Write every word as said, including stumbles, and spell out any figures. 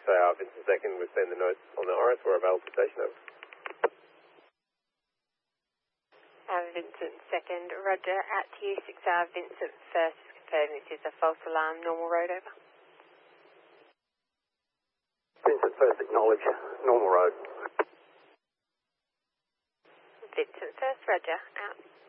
uh, Vincent second, we've seen the notes on the R S, we're available for station, over. Uh, Vincent second, roger, out to you, six hour, Vincent first, confirming this is a false alarm, normal road, over. Vincent first, acknowledge, normal road. Vincent first, roger, out.